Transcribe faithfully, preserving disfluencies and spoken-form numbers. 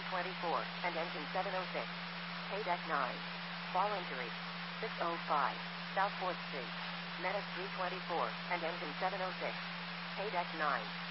twenty-four, and engine seven oh six. K-Deck nine. Fall injury. six oh five. South fourth Street. Menace three twenty-four, and engine seven oh six. K-Deck nine.